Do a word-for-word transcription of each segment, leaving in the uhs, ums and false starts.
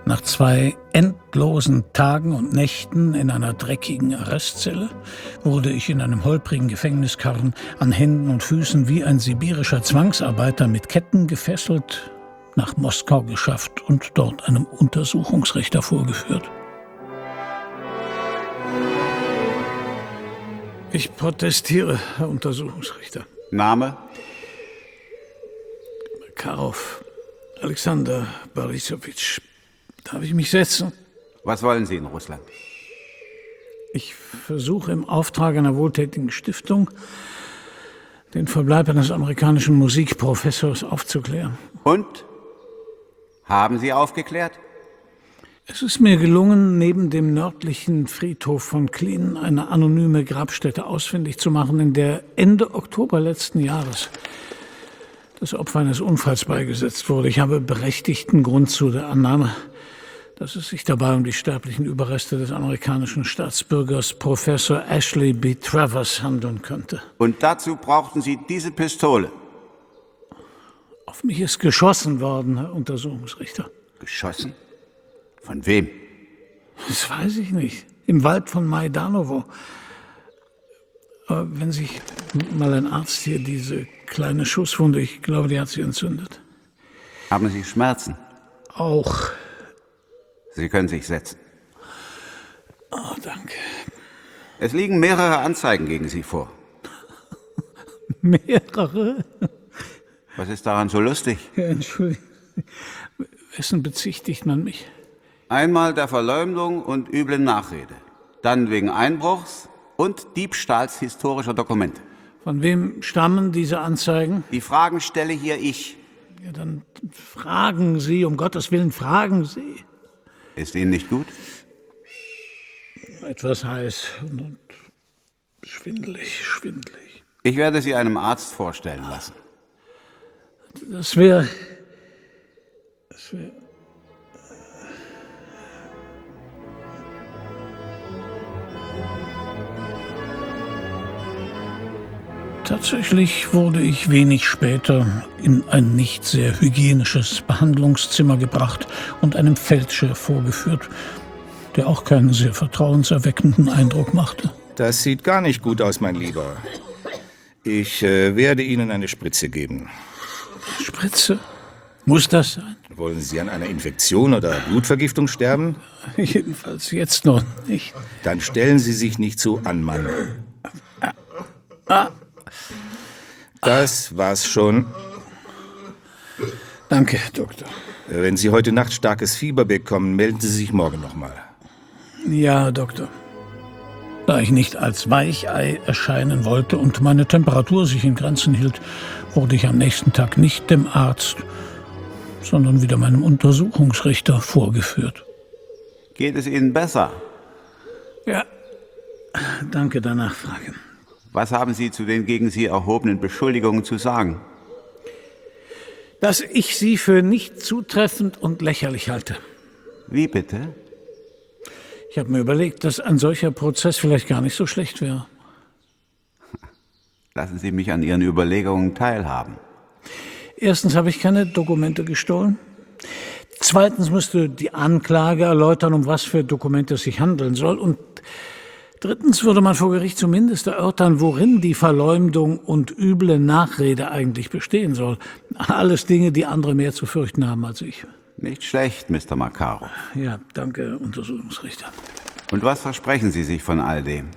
Nach zwei endlosen Tagen und Nächten in einer dreckigen Arrestzelle wurde ich in einem holprigen Gefängniskarren an Händen und Füßen wie ein sibirischer Zwangsarbeiter mit Ketten gefesselt nach Moskau geschafft und dort einem Untersuchungsrichter vorgeführt. Ich protestiere, Herr Untersuchungsrichter. Name? Makarov, Alexander Borisowitsch. Darf ich mich setzen? Was wollen Sie in Russland? Ich versuche im Auftrag einer wohltätigen Stiftung, den Verbleib eines amerikanischen Musikprofessors aufzuklären. Und? Haben Sie aufgeklärt? Es ist mir gelungen, neben dem nördlichen Friedhof von Klin eine anonyme Grabstätte ausfindig zu machen, in der Ende Oktober letzten Jahres das Opfer eines Unfalls beigesetzt wurde. Ich habe berechtigten Grund zu der Annahme, dass es sich dabei um die sterblichen Überreste des amerikanischen Staatsbürgers Professor Ashley B. Travers handeln könnte. Und dazu brauchten Sie diese Pistole? Auf mich ist geschossen worden, Herr Untersuchungsrichter. Geschossen? Von wem? Das weiß ich nicht. Im Wald von Maidanovo. Aber wenn sich mal ein Arzt hier diese kleine Schusswunde, ich glaube, die hat sie entzündet. Haben Sie Schmerzen? Auch. Sie können sich setzen. Oh, danke. Es liegen mehrere Anzeigen gegen Sie vor. Mehrere? Was ist daran so lustig? Ja, Entschuldigung. Wessen bezichtigt man mich? Einmal der Verleumdung und üblen Nachrede. Dann wegen Einbruchs und Diebstahls historischer Dokumente. Von wem stammen diese Anzeigen? Die Fragen stelle hier ich. Ja, dann fragen Sie, um Gottes Willen, fragen Sie. Ist Ihnen nicht gut? Etwas heiß und schwindelig, schwindelig. Ich werde Sie einem Arzt vorstellen lassen. Das wäre... Das wäre... Tatsächlich wurde ich wenig später in ein nicht sehr hygienisches Behandlungszimmer gebracht und einem Feldchef vorgeführt, der auch keinen sehr vertrauenserweckenden Eindruck machte. Das sieht gar nicht gut aus, mein Lieber. Ich äh, werde Ihnen eine Spritze geben. Spritze? Muss das sein? Wollen Sie an einer Infektion oder Blutvergiftung sterben? Jedenfalls jetzt noch nicht. Dann stellen Sie sich nicht so an, Mann. Ah. Das war's schon. Danke, Doktor. Wenn Sie heute Nacht starkes Fieber bekommen, melden Sie sich morgen nochmal. Ja, Doktor. Da ich nicht als Weichei erscheinen wollte und meine Temperatur sich in Grenzen hielt, wurde ich am nächsten Tag nicht dem Arzt, sondern wieder meinem Untersuchungsrichter vorgeführt. Geht es Ihnen besser? Ja, danke der Nachfrage. Was haben Sie zu den gegen Sie erhobenen Beschuldigungen zu sagen? Dass ich sie für nicht zutreffend und lächerlich halte. Wie bitte? Ich habe mir überlegt, dass ein solcher Prozess vielleicht gar nicht so schlecht wäre. Lassen Sie mich an Ihren Überlegungen teilhaben. Erstens habe ich keine Dokumente gestohlen. Zweitens müsste die Anklage erläutern, um was für Dokumente es sich handeln soll. Und drittens würde man vor Gericht zumindest erörtern, worin die Verleumdung und üble Nachrede eigentlich bestehen soll. Alles Dinge, die andere mehr zu fürchten haben als ich. Nicht schlecht, Mister Makarov. Ja, danke, Untersuchungsrichter. Und was versprechen Sie sich von all dem?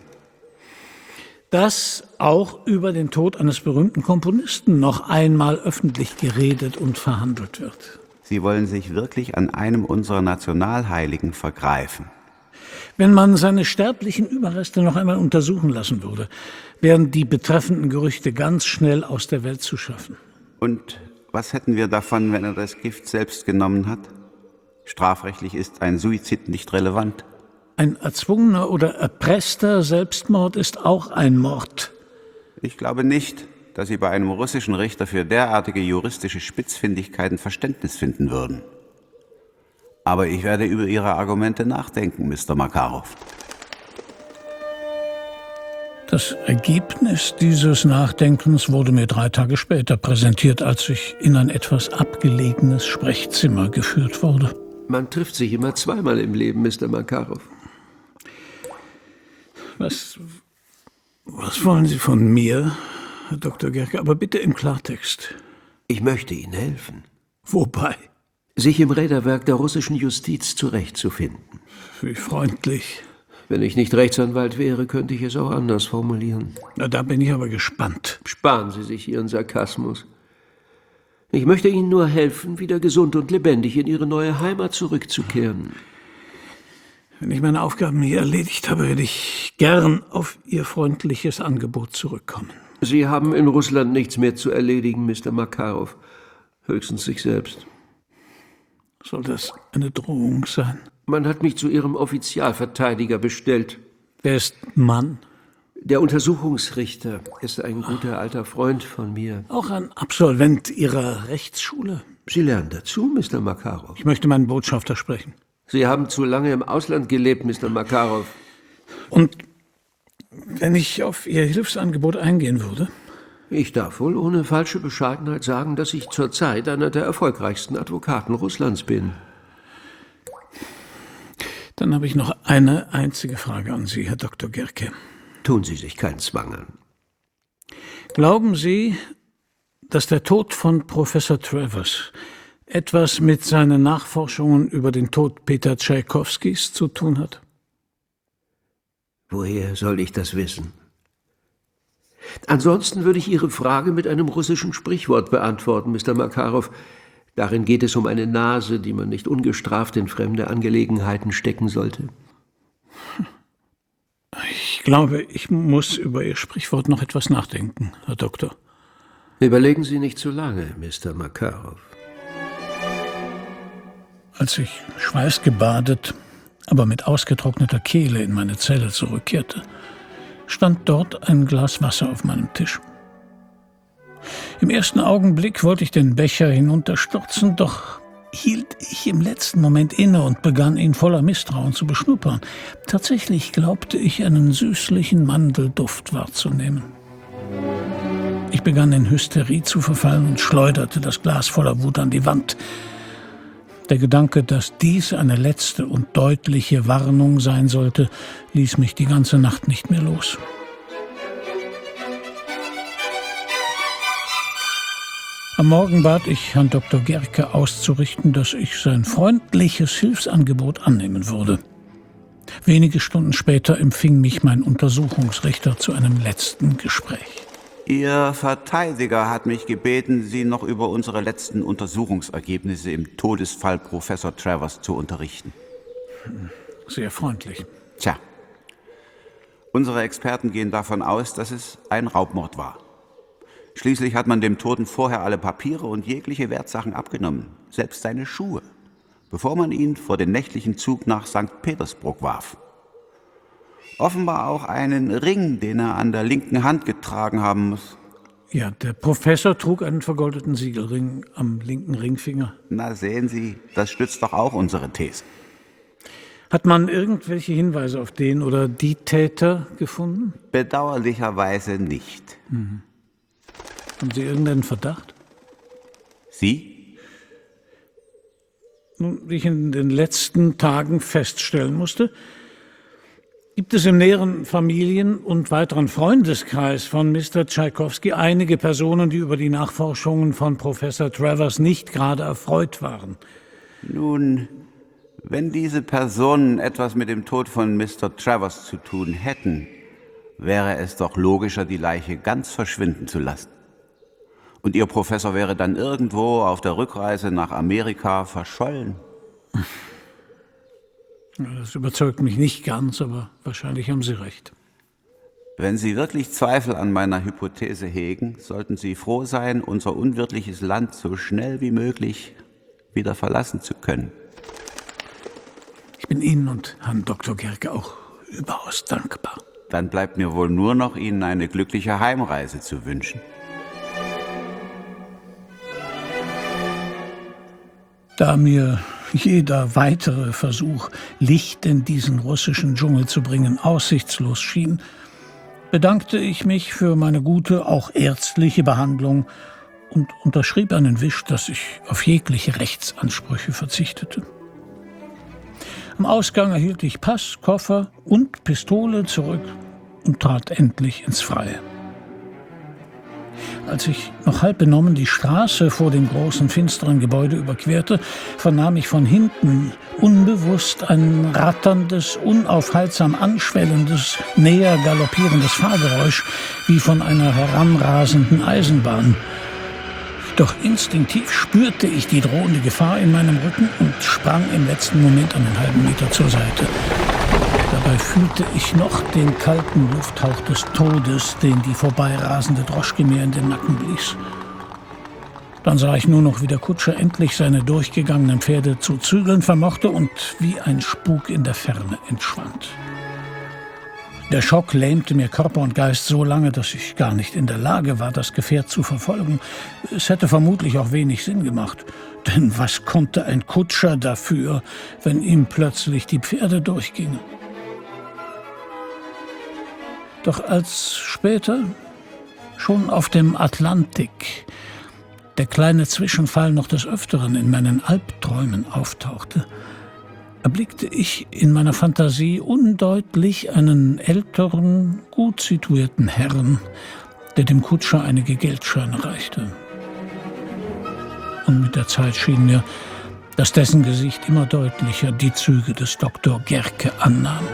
Dass auch über den Tod eines berühmten Komponisten noch einmal öffentlich geredet und verhandelt wird. Sie wollen sich wirklich an einem unserer Nationalheiligen vergreifen. Wenn man seine sterblichen Überreste noch einmal untersuchen lassen würde, wären die betreffenden Gerüchte ganz schnell aus der Welt zu schaffen. Und was hätten wir davon, wenn er das Gift selbst genommen hat? Strafrechtlich ist ein Suizid nicht relevant. Ein erzwungener oder erpresster Selbstmord ist auch ein Mord. Ich glaube nicht, dass Sie bei einem russischen Richter für derartige juristische Spitzfindigkeiten Verständnis finden würden. Aber ich werde über Ihre Argumente nachdenken, Mister Makarov. Das Ergebnis dieses Nachdenkens wurde mir drei Tage später präsentiert, als ich in ein etwas abgelegenes Sprechzimmer geführt wurde. Man trifft sich immer zweimal im Leben, Mister Makarov. Was, was wollen Sie von mir, Herr Doktor Gerke? Aber bitte im Klartext. Ich möchte Ihnen helfen. Wobei? Sich im Räderwerk der russischen Justiz zurechtzufinden. Wie freundlich. Wenn ich nicht Rechtsanwalt wäre, könnte ich es auch anders formulieren. Na, da bin ich aber gespannt. Sparen Sie sich Ihren Sarkasmus. Ich möchte Ihnen nur helfen, wieder gesund und lebendig in Ihre neue Heimat zurückzukehren. Wenn ich meine Aufgaben hier erledigt habe, werde ich gern auf Ihr freundliches Angebot zurückkommen. Sie haben in Russland nichts mehr zu erledigen, Mister Makarov. Höchstens sich selbst. Soll das eine Drohung sein? Man hat mich zu Ihrem Offizialverteidiger bestellt. Wer ist Mann? Der Untersuchungsrichter ist ein guter alter Freund von mir. Auch ein Absolvent Ihrer Rechtsschule? Sie lernen dazu, Mister Makarov. Ich möchte meinen Botschafter sprechen. Sie haben zu lange im Ausland gelebt, Mister Makarov. Und wenn ich auf Ihr Hilfsangebot eingehen würde? Ich darf wohl ohne falsche Bescheidenheit sagen, dass ich zurzeit einer der erfolgreichsten Advokaten Russlands bin. Dann habe ich noch eine einzige Frage an Sie, Herr Doktor Gerke. Tun Sie sich keinen Zwang an. Glauben Sie, dass der Tod von Professor Travers etwas mit seinen Nachforschungen über den Tod Peter Tschaikowskis zu tun hat? Woher soll ich das wissen? Ansonsten würde ich Ihre Frage mit einem russischen Sprichwort beantworten, Mister Makarov. Darin geht es um eine Nase, die man nicht ungestraft in fremde Angelegenheiten stecken sollte. Ich glaube, ich muss über Ihr Sprichwort noch etwas nachdenken, Herr Doktor. Überlegen Sie nicht zu lange, Mister Makarov. Als ich schweißgebadet, aber mit ausgetrockneter Kehle in meine Zelle zurückkehrte, stand dort ein Glas Wasser auf meinem Tisch. Im ersten Augenblick wollte ich den Becher hinunterstürzen, doch hielt ich im letzten Moment inne und begann, ihn voller Misstrauen zu beschnuppern. Tatsächlich glaubte ich, einen süßlichen Mandelduft wahrzunehmen. Ich begann in Hysterie zu verfallen und schleuderte das Glas voller Wut an die Wand. Der Gedanke, dass dies eine letzte und deutliche Warnung sein sollte, ließ mich die ganze Nacht nicht mehr los. Am Morgen bat ich Herrn Doktor Gerke auszurichten, dass ich sein freundliches Hilfsangebot annehmen würde. Wenige Stunden später empfing mich mein Untersuchungsrichter zu einem letzten Gespräch. Ihr Verteidiger hat mich gebeten, Sie noch über unsere letzten Untersuchungsergebnisse im Todesfall Professor Travers zu unterrichten. Sehr freundlich. Tja, unsere Experten gehen davon aus, dass es ein Raubmord war. Schließlich hat man dem Toten vorher alle Papiere und jegliche Wertsachen abgenommen, selbst seine Schuhe, bevor man ihn vor den nächtlichen Zug nach Sankt Petersburg warf. Offenbar auch einen Ring, den er an der linken Hand getragen haben muss. Ja, der Professor trug einen vergoldeten Siegelring am linken Ringfinger. Na, sehen Sie, das stützt doch auch unsere These. Hat man irgendwelche Hinweise auf den oder die Täter gefunden? Bedauerlicherweise nicht. Mhm. Haben Sie irgendeinen Verdacht? Sie? Nun, wie ich in den letzten Tagen feststellen musste, gibt es im näheren Familien- und weiteren Freundeskreis von Mister Tschaikowski einige Personen, die über die Nachforschungen von Professor Travers nicht gerade erfreut waren. Nun, wenn diese Personen etwas mit dem Tod von Mister Travers zu tun hätten, wäre es doch logischer, die Leiche ganz verschwinden zu lassen. Und Ihr Professor wäre dann irgendwo auf der Rückreise nach Amerika verschollen. Das überzeugt mich nicht ganz, aber wahrscheinlich haben Sie recht. Wenn Sie wirklich Zweifel an meiner Hypothese hegen, sollten Sie froh sein, unser unwirtliches Land so schnell wie möglich wieder verlassen zu können. Ich bin Ihnen und Herrn Doktor Gerke auch überaus dankbar. Dann bleibt mir wohl nur noch, Ihnen eine glückliche Heimreise zu wünschen. Da mir jeder weitere Versuch, Licht in diesen russischen Dschungel zu bringen, aussichtslos schien, bedankte ich mich für meine gute, auch ärztliche Behandlung und unterschrieb einen Wisch, dass ich auf jegliche Rechtsansprüche verzichtete. Am Ausgang erhielt ich Pass, Koffer und Pistole zurück und trat endlich ins Freie. Als ich noch halb benommen die Straße vor dem großen, finsteren Gebäude überquerte, vernahm ich von hinten unbewusst ein ratterndes, unaufhaltsam anschwellendes, näher galoppierendes Fahrgeräusch, wie von einer heranrasenden Eisenbahn. Doch instinktiv spürte ich die drohende Gefahr in meinem Rücken und sprang im letzten Moment einen halben Meter zur Seite. Dabei fühlte ich noch den kalten Lufthauch des Todes, den die vorbeirasende Droschke mir in den Nacken blies. Dann sah ich nur noch, wie der Kutscher endlich seine durchgegangenen Pferde zu zügeln vermochte und wie ein Spuk in der Ferne entschwand. Der Schock lähmte mir Körper und Geist so lange, dass ich gar nicht in der Lage war, das Gefährt zu verfolgen. Es hätte vermutlich auch wenig Sinn gemacht. Denn was konnte ein Kutscher dafür, wenn ihm plötzlich die Pferde durchgingen? Doch als später, schon auf dem Atlantik, der kleine Zwischenfall noch des Öfteren in meinen Albträumen auftauchte, erblickte ich in meiner Fantasie undeutlich einen älteren, gut situierten Herrn, der dem Kutscher einige Geldscheine reichte. Und mit der Zeit schien mir, dass dessen Gesicht immer deutlicher die Züge des Doktor Gerke annahm.